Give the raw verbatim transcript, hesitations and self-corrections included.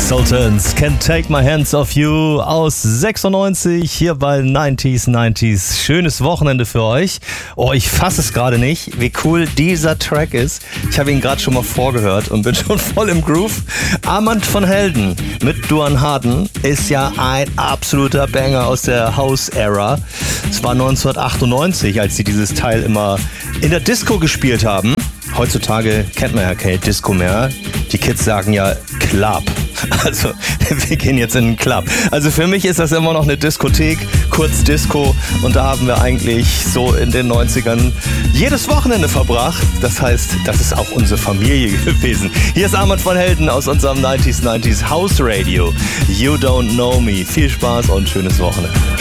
Sultans, Can't Take My Hands Off You aus sechsundneunzig hier bei neunziger neunziger. Schönes Wochenende für euch. Oh, ich fasse es gerade nicht, wie cool dieser Track ist. Ich habe ihn gerade schon mal vorgehört und bin schon voll im Groove. Armand von Helden mit Duan Harden ist ja ein absoluter Banger aus der House-Era. Es war neunzehnhundertachtundneunzig, als sie dieses Teil immer in der Disco gespielt haben. Heutzutage kennt man ja keine Disco mehr. Die Kids sagen ja Club. Also, wir gehen jetzt in den Club. Also für mich ist das immer noch eine Diskothek, kurz Disco. Und da haben wir eigentlich so in den neunzigern jedes Wochenende verbracht. Das heißt, das ist auch unsere Familie gewesen. Hier ist Armand von Helden aus unserem neunziger neunziger House Radio. You Don't Know Me. Viel Spaß und schönes Wochenende.